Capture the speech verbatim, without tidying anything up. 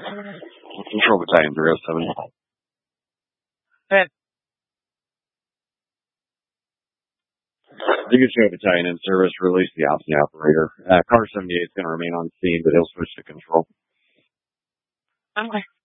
Control Battalion three oh seven. Hey. You can show Battalion in service, release the option operator. Uh, Car seventy-eight is going to remain on scene, but he'll switch to control. Okay.